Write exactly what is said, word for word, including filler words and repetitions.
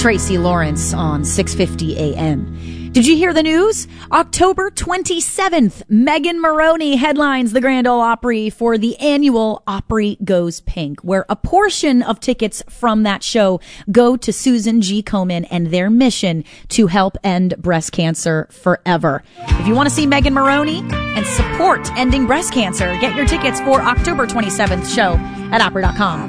Tracy Lawrence on six fifty a.m. Did you hear the news? October twenty-seventh, Megan Moroney headlines the Grand Ole Opry for the annual Opry Goes Pink, where a portion of tickets from that show go to Susan G. Komen and their mission to help end breast cancer forever. If you want to see Megan Moroney and support ending breast cancer, get your tickets for October twenty-seventh show at opry dot com.